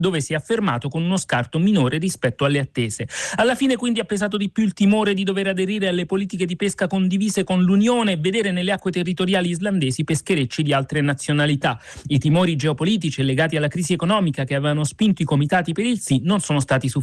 dove si è affermato con uno scarto minore rispetto alle attese. Alla fine quindi ha pesato di più il timore di dover aderire alle politiche di pesca condivise con l'Unione e vedere nelle acque territoriali islandesi pescherecci di altre nazionalità. I timori geopolitici legati alla crisi economica che avevano spinto i comitati per il sì non sono stati sufficienti